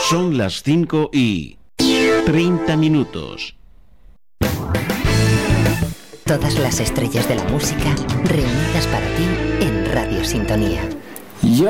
Son las 5:30. Todas las estrellas de la música reunidas para ti en Radio Sintonía.